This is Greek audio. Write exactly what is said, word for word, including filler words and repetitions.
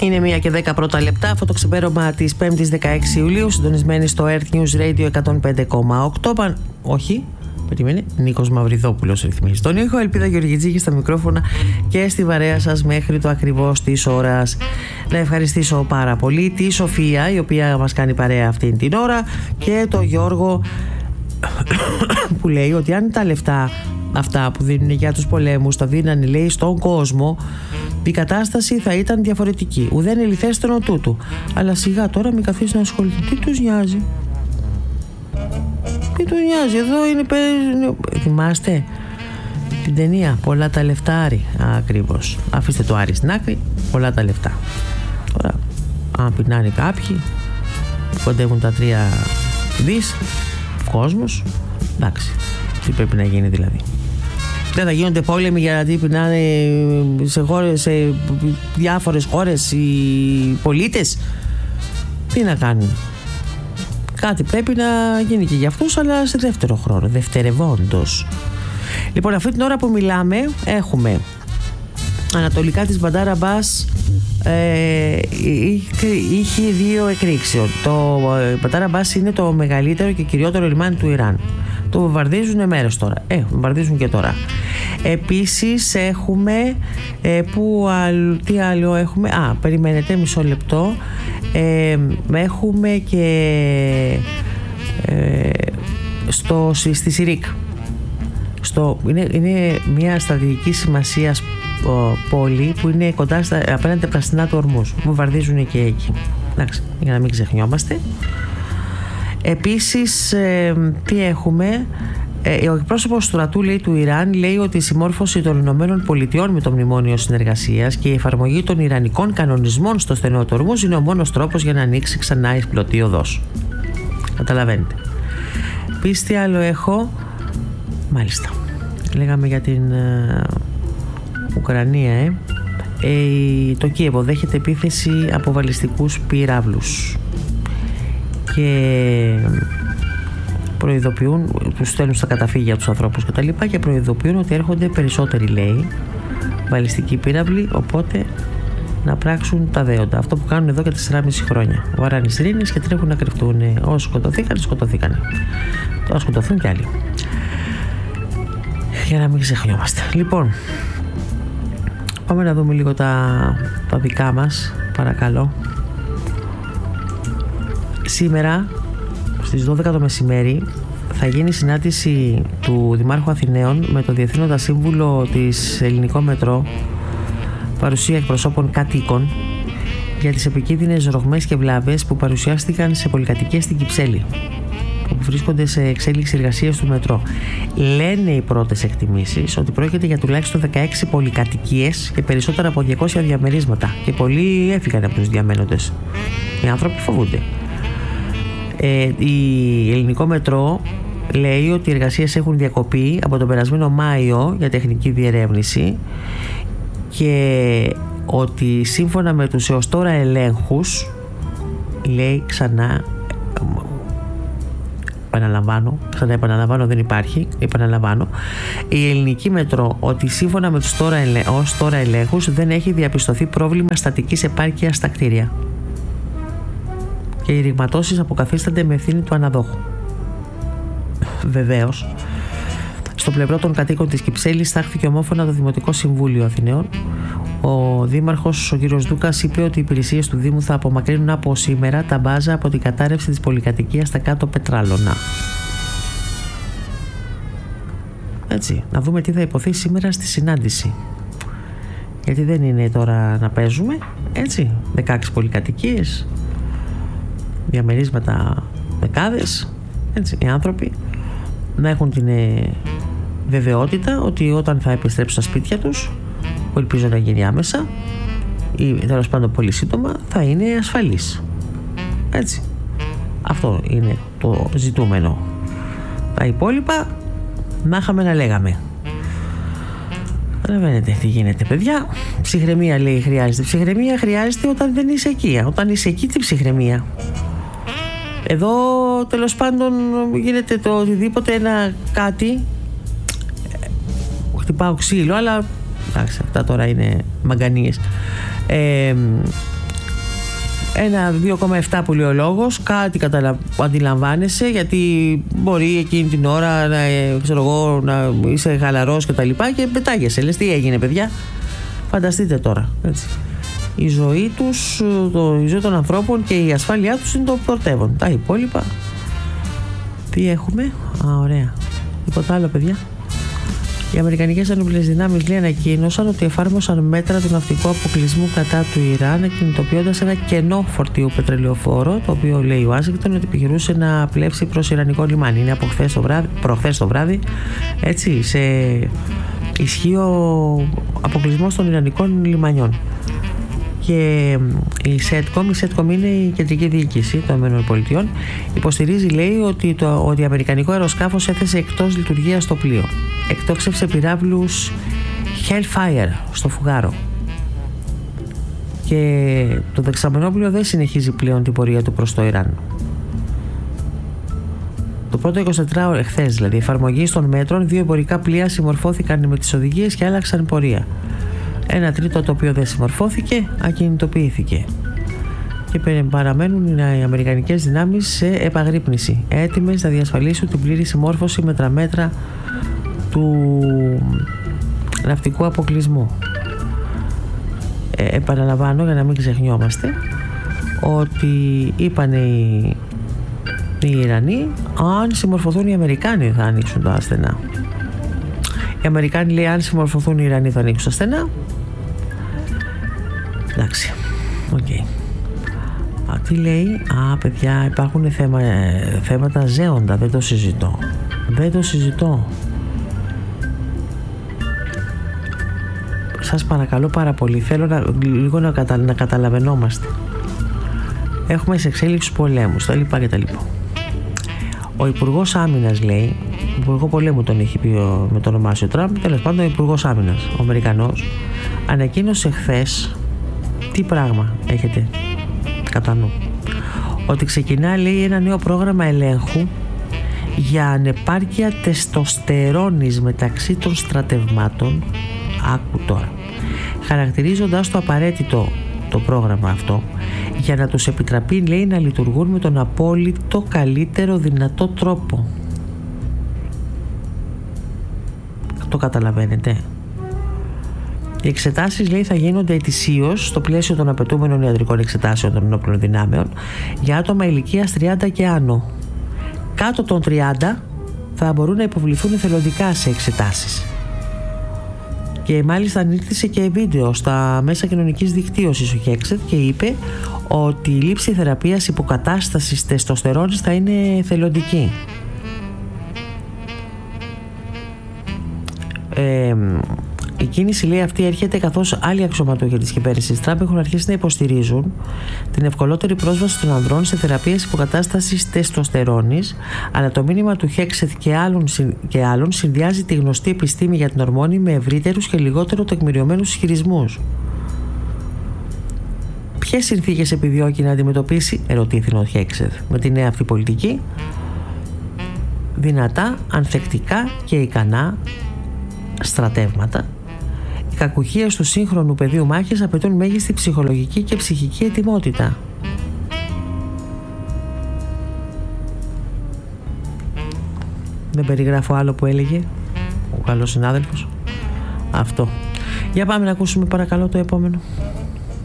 Είναι μία και δέκα πρώτα λεπτά. Αυτό το ξεπέρωμα της πέμπτης δεκαέξι Ιουλίου, συντονισμένη στο Earth News Radio εκατόν πέντε κόμμα οκτώ. Παν... Όχι, περίμενε. Νίκος Μαυριδόπουλος ρυθμίζει τον ήχο. Ελπίδα Γεωργιτζίκη στα μικρόφωνα και στη βαρέα σας μέχρι το ακριβώς της ώρας. Να ευχαριστήσω πάρα πολύ τη Σοφία, η οποία μας κάνει παρέα αυτήν την ώρα, και το Γιώργο που λέει ότι αν τα λεφτά αυτά που δίνουν για τους πολέμους τα δίνανε, λέει, στον κόσμο, η κατάσταση θα ήταν διαφορετική. Ουδέν ελιθέστερο τούτου. Αλλά σιγά τώρα μην καθίσει να ασχοληθεί. Τι τους νοιάζει? Τι τους νοιάζει? Εδώ είναι. Θυμάστε την ταινία Πολλά τα λεφτά, Άρη? Ακριβώς. Αφήστε το Άρη στην άκρη. Πολλά τα λεφτά. Τώρα, αν πεινάνε κάποιοι, κοντεύουν τα τρία δις, κόσμος, εντάξει. Τι πρέπει να γίνει δηλαδή? Δεν θα γίνονται πόλεμοι γιατί πεινάνε σε, χώρες, σε διάφορες χώρες οι πολίτες? Τι να κάνουν? Κάτι πρέπει να γίνει και για αυτούς, αλλά σε δεύτερο χρόνο, δευτερευόντως. Λοιπόν, αυτή την ώρα που μιλάμε έχουμε ανατολικά της Μπαντάρα Μπάς, ε, είχε δύο εκρήξεων. Το Μπαντάρα Μπάς είναι το μεγαλύτερο και κυριότερο λιμάνι του Ιράν. Το βομβαρδίζουν μέρες τώρα. Ε, βομβαρδίζουν και τώρα. Επίσης έχουμε ε, που, α, τι άλλο έχουμε? Α, περιμένετε μισό λεπτό. Ε, έχουμε και ε, στο, στη Σιρίκ. Στο, είναι, είναι μια στρατηγική σημασίας πόλη που είναι κοντά στα, απέναντι από τα στενά του Ορμούς. Βομβαρδίζουν και εκεί. Εντάξει, για να μην ξεχνιόμαστε. Επίσης, ε, τι έχουμε? Ε, ο εκπρόσωπος του στρατού, λέει, του Ιράν λέει ότι η συμμόρφωση των Ηνωμένων Πολιτειών με το Μνημόνιο Συνεργασίας και η εφαρμογή των Ιρανικών κανονισμών στο στενό του Ορμούς είναι ο μόνος τρόπος για να ανοίξει ξανά η πλωτή οδός. Καταλαβαίνετε. Επίσης, τι άλλο έχω? Μάλιστα. Λέγαμε για την ε, Ουκρανία, ε. Ε, το Κίεβο δέχεται επίθεση από βαλιστικούς πυράβλους και προειδοποιούν, τους στέλνουν στα καταφύγια τους ανθρώπους και τα λοιπά, και προειδοποιούν ότι έρχονται περισσότεροι, λέει, βαλιστικοί πύραυλοι, οπότε να πράξουν τα δέοντα. Αυτό που κάνουν εδώ και τεσσεράμισι χρόνια. Βαράνε σιρήνες και τρέχουν να κρυφτούν. Όσοι σκοτωθήκαν, σκοτωθήκανε. Τώρα σκοτωθούν κι άλλοι. Για να μην ξεχνιόμαστε. Λοιπόν, πάμε να δούμε λίγο τα, τα δικά μας, παρακαλώ. Σήμερα στις δώδεκα το μεσημέρι θα γίνει συνάντηση του Δημάρχου Αθηναίων με τον Διευθύνοντα Σύμβουλο της Ελληνικό Μετρό, παρουσία εκπροσώπων κατοίκων, για τις επικίνδυνες ρογμές και βλάβες που παρουσιάστηκαν σε πολυκατοικίες στην Κυψέλη, που βρίσκονται σε εξέλιξη εργασίας του μετρό. Λένε οι πρώτες εκτιμήσεις ότι πρόκειται για τουλάχιστον δεκαέξι πολυκατοικίες και περισσότερα από διακόσια διαμερίσματα, και πολλοί έφυγαν από τους διαμένοντες. Οι άνθρωποι φοβούνται. Ε, η Ελληνικό Μετρό λέει ότι οι εργασίες έχουν διακοπεί από τον περασμένο Μάιο για τεχνική διερεύνηση, και ότι σύμφωνα με τους έως τώρα ελέγχους, λέει, ξανά επαναλαμβάνω, ξανά επαναλαμβάνω, δεν υπάρχει, επαναλαμβάνω, η Ελληνική Μετρό, ότι σύμφωνα με τους τώρα, ως τώρα ελέγχους δεν έχει διαπιστωθεί πρόβλημα στατικής επάρκειας στα κτίρια και οι ρηγματώσεις αποκαθίστανται με ευθύνη του αναδόχου. Βεβαίως, στο πλευρό των κατοίκων της Κυψέλης στάχθηκε ομόφωνα το Δημοτικό Συμβούλιο Αθηναίων. Ο Δήμαρχος, ο κ. Δούκας, είπε ότι οι υπηρεσίες του Δήμου θα απομακρύνουν από σήμερα τα μπάζα από την κατάρρευση της πολυκατοικίας στα κάτω Πετράλωνα. Έτσι, να δούμε τι θα υποθεί σήμερα στη συνάντηση. Γιατί δεν είναι τώρα να παίζουμε, έτσι, δεκαέξι πολυκατοικίες, διαμερίσματα δεκάδες, έτσι, οι άνθρωποι να έχουν την ε, βεβαιότητα ότι όταν θα επιστρέψουν στα σπίτια τους, που ελπίζω να γίνει άμεσα ή τέλος πάντων πολύ σύντομα, θα είναι ασφαλείς. Έτσι, αυτό είναι το ζητούμενο. Τα υπόλοιπα να είχαμε να λέγαμε. Καταλαβαίνετε τι γίνεται, παιδιά. Ψυχραιμία, λέει, χρειάζεται. Ψυχραιμία χρειάζεται όταν δεν είσαι εκεί. Όταν είσαι εκεί, τι ψυχραιμία? Εδώ τέλος πάντων γίνεται το οτιδήποτε, ένα κάτι, χτυπάω ξύλο, αλλά εντάξει, αυτά τώρα είναι μαγκανίες. Ε, ένα δύο κόμμα επτά που λέει ο λόγος, κάτι καταλα... αντιλαμβάνεσαι, γιατί μπορεί εκείνη την ώρα να, ξέρω εγώ, να είσαι χαλαρός και τα λοιπά και πετάγεσαι. Λες τι έγινε παιδιά, φανταστείτε τώρα, έτσι. Η ζωή τους, το, η ζωή των ανθρώπων και η ασφάλειά τους είναι το πρωτεύον. Τα υπόλοιπα τι έχουμε? Α, ωραία. Τίποτα άλλο παιδιά? Οι Αμερικανικές Ενόπλες Δυνάμεις λέει ανακοίνωσαν ότι εφάρμοσαν μέτρα του ναυτικού αποκλεισμού κατά του Ιράν, κινητοποιώντας ένα κενό φορτίου πετρελαιοφόρο, το οποίο λέει η Ουάσιγκτον ότι επιχειρούσε να πλεύσει προς Ιρανικό λιμάνι. Είναι από χθες το βράδυ, προχθές το βράδυ, έτσι, σε ισχύει ο αποκλεισμός των Ιρανικών λιμανιών. Και η ΣΕΤΚΟΜ, η ΣΕΤΚΟΜ είναι η κεντρική διοίκηση των ΗΠΑ, υποστηρίζει λέει ότι το ότι αμερικανικό αεροσκάφος έθεσε εκτός λειτουργίας το πλοίο. Εκτόξευσε πυράβλους Hellfire στο φουγάρο. Και το δεξαμενόπλοιο δεν συνεχίζει πλέον την πορεία του προς το Ιράν. Το πρώτο εικοσιτετράωρο, εχθές δηλαδή, εφαρμογή των μέτρων, δύο εμπορικά πλοία συμμορφώθηκαν με τις οδηγίες και άλλαξαν πορεία. Ένα τρίτο το οποίο δεν συμμορφώθηκε ακινητοποιήθηκε. Και παραμένουν οι αμερικανικές δυνάμεις σε επαγρύπνηση, έτοιμες να διασφαλίσουν την πλήρη συμμόρφωση με τα μέτρα του ναυτικού αποκλεισμού. Ε, επαναλαμβάνω για να μην ξεχνιόμαστε ότι είπαν οι, οι Ιρανοί αν συμμορφωθούν οι Αμερικάνοι θα ανοίξουν τα στενά. Οι Αμερικάνοι λέει αν συμμορφωθούν οι Ιρανοί θα ανοίξουν τα στενά. Εντάξει, οκ. Okay. Α, τι λέει? Α, παιδιά, υπάρχουν θέμα, θέματα ζέοντα, δεν το συζητώ. Δεν το συζητώ. Σας παρακαλώ πάρα πολύ, θέλω να, λίγο να, κατα, να καταλαβαίνόμαστε. Έχουμε σε εξέλιξη πολέμους, τα λοιπά και τα λοιπά. Ο Υπουργός Άμυνας λέει, Υπουργό Πολέμου τον έχει πει ο, με το ονομάσιο Τραμπ, τέλος πάντων ο Υπουργός Άμυνας, ο Αμερικανός, ανακοίνωσε χθες τι πράγμα έχετε κατά νου? Ότι ξεκινά λέει ένα νέο πρόγραμμα ελέγχου για ανεπάρκεια τεστοστερόνης μεταξύ των στρατευμάτων, άκου τώρα, χαρακτηρίζοντας το απαραίτητο το πρόγραμμα αυτό για να τους επιτραπεί λέει να λειτουργούν με τον απόλυτο καλύτερο δυνατό τρόπο. Το καταλαβαίνετε? Οι εξετάσεις λέει θα γίνονται ετησίως στο πλαίσιο των απαιτούμενων ιατρικών εξετάσεων των ενόπλων δυνάμεων για άτομα ηλικίας τριάντα και άνω. Κάτω των τριάντα θα μπορούν να υποβληθούν εθελοντικά σε εξετάσεις. Και μάλιστα ανήρθησε και βίντεο στα μέσα κοινωνικής δικτύωσης ο Χέξετ και είπε ότι η λήψη θεραπείας υποκατάστασης τεστοστερόνης θα είναι εθελοντική. Ε, η κίνηση λέει αυτή έρχεται καθώς άλλοι αξιωματούχοι της κυβέρνησης Τραμπ έχουν αρχίσει να υποστηρίζουν την ευκολότερη πρόσβαση των ανδρών σε θεραπείες υποκατάστασης τεστοστερόνης, αλλά το μήνυμα του Χέξεθ και άλλων, και άλλων συνδυάζει τη γνωστή επιστήμη για την ορμόνη με ευρύτερους και λιγότερο τεκμηριωμένους ισχυρισμούς. Ποιες συνθήκες επιδιώκει να αντιμετωπίσει, ερωτήθη ο Χέξεθ, με τη νέα αυτή πολιτική? Δυνατά, ανθεκτικά και ικανά στρατεύματα. Οι κακουχίες του σύγχρονου πεδίου μάχης απαιτούν μέγιστη ψυχολογική και ψυχική ετοιμότητα. Δεν περιγράφω άλλο που έλεγε ο καλός συνάδελφος. Αυτό. Για πάμε να ακούσουμε παρακαλώ το επόμενο.